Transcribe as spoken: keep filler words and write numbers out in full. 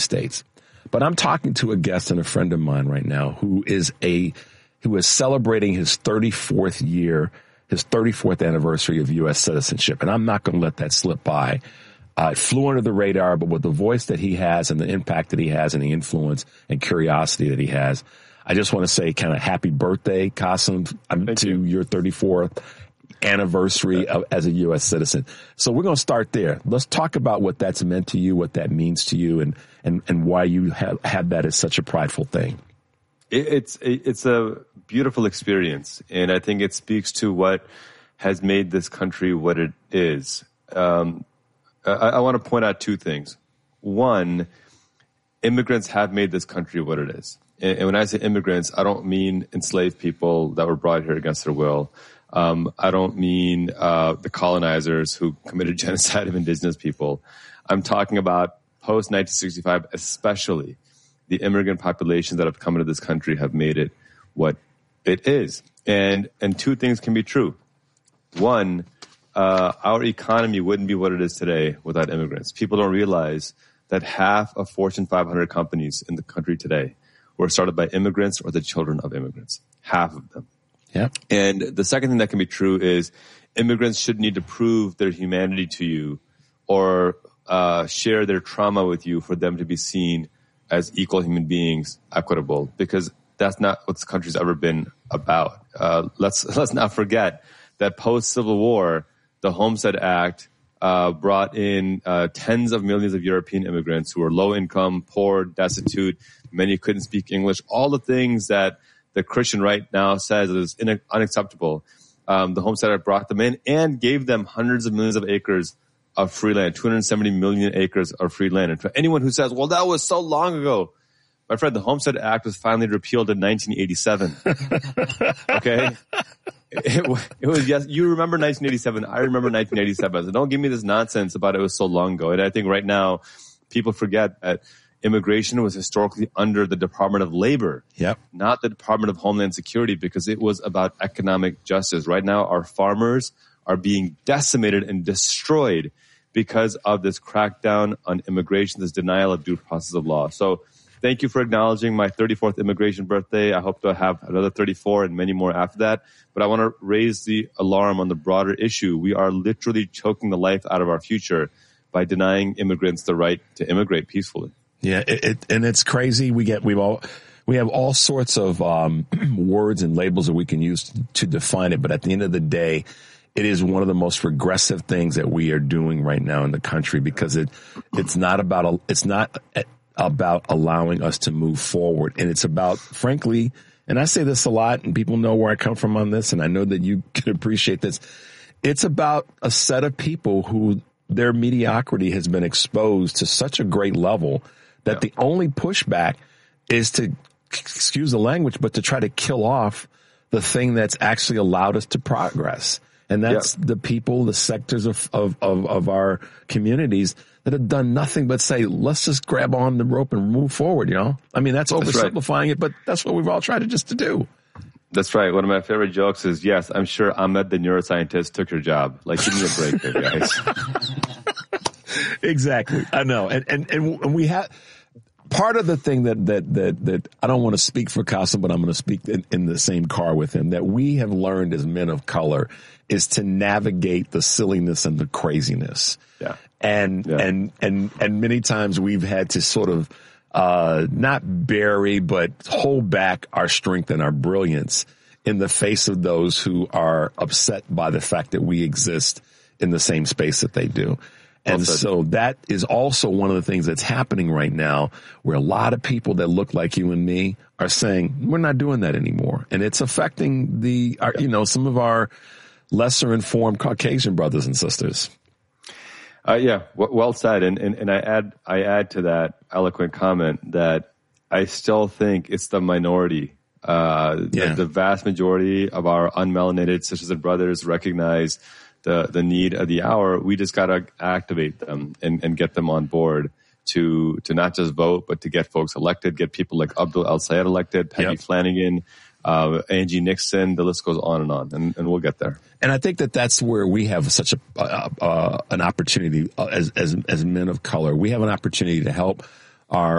States. But I'm talking to a guest and a friend of mine right now who is a who is celebrating his thirty-fourth year, his thirty-fourth anniversary of U S citizenship. And I'm not going to let that slip by. Uh, it flew under the radar, but with the voice that he has and the impact that he has and the influence and curiosity that he has, I just want to say kind of happy birthday, Qasim, um, to you. your thirty-fourth anniversary of, as a U S citizen. So we're going to start there. Let's talk about what that's meant to you, what that means to you, and and, and why you have, have that as such a prideful thing. It, it's it, it's a beautiful experience, and I think it speaks to what has made this country what it is. Um, I, I want to point out two things. One, immigrants have made this country what it is. And, and when I say immigrants, I don't mean enslaved people that were brought here against their will. Um, I don't mean uh, the colonizers who committed genocide of indigenous people. I'm talking about post nineteen sixty-five, especially the immigrant populations that have come into this country have made it what it is. And and two things can be true. One, uh, our economy wouldn't be what it is today without immigrants. People don't realize that half of Fortune five hundred companies in the country today were started by immigrants or the children of immigrants. Half of them. Yeah. And the second thing that can be true is immigrants should need to prove their humanity to you or uh, share their trauma with you for them to be seen as equal human beings, equitable, because that's not what this country's ever been about. Uh, let's let's not forget that post-Civil War, the Homestead Act uh, brought in uh, tens of millions of European immigrants who were low income, poor, destitute. Many couldn't speak English. All the things that the Christian right now says is in- unacceptable. Um, the Homestead Act brought them in and gave them hundreds of millions of acres of free land, two hundred seventy million acres of free land. And for anyone who says, well, that was so long ago, my friend, the Homestead Act was finally repealed in nineteen eighty-seven. Okay? It, it was, yes, you remember nineteen eighty-seven. I remember nineteen eighty-seven. So don't give me this nonsense about it was so long ago. And I think right now people forget that immigration was historically under the Department of Labor, yep. not the Department of Homeland Security, because it was about economic justice. Right now, our farmers are being decimated and destroyed because of this crackdown on immigration, this denial of due process of law. So thank you for acknowledging my thirty-fourth immigration birthday. I hope to have another thirty-four and many more after that. But I want to raise the alarm on the broader issue. We are literally choking the life out of our future by denying immigrants the right to immigrate peacefully. Yeah, it, it, and it's crazy. We get, we've all, we have all sorts of um, words and labels that we can use to define it. But at the end of the day, it is one of the most regressive things that we are doing right now in the country, because it, it's not about, a, it's not about allowing us to move forward. And it's about, frankly, and I say this a lot and people know where I come from on this, and I know that you can appreciate this. It's about a set of people who their mediocrity has been exposed to such a great level that yeah. the only pushback is to, excuse the language, but to try to kill off the thing that's actually allowed us to progress. And that's yeah. the people, the sectors of, of, of, of our communities that have done nothing but say, let's just grab on the rope and move forward, you know? I mean, that's oversimplifying right. it, but that's what we've all tried to just to do. That's right. One of my favorite jokes is, yes, I'm sure Ahmed the neuroscientist took your job. Like, give me a break there, guys. Exactly. I know. And, and, and we have, part of the thing that, that, that, that I don't want to speak for Qasim, but I'm going to speak in, in the same car with him, that we have learned as men of color is to navigate the silliness and the craziness. Yeah. And, yeah. and, and, and many times we've had to sort of, uh, not bury, but hold back our strength and our brilliance in the face of those who are upset by the fact that we exist in the same space that they do. And so that is also one of the things that's happening right now, where a lot of people that look like you and me are saying, we're not doing that anymore. And it's affecting the, our, you know, some of our lesser informed Caucasian brothers and sisters. Uh, yeah, w- well said. And, and, and I add, I add to that eloquent comment that I still think it's the minority. Uh, yeah. the, the vast majority of our unmelanated sisters and brothers recognize the, the need of the hour. We just got to activate them and, and get them on board to, to not just vote, but to get folks elected, get people like Abdul El-Sayed elected, Peggy yep. Flanagan, uh, Angie Nixon, the list goes on and on, and, and we'll get there. And I think that that's where we have such a, uh, uh, an opportunity uh, as, as, as men of color. We have an opportunity to help our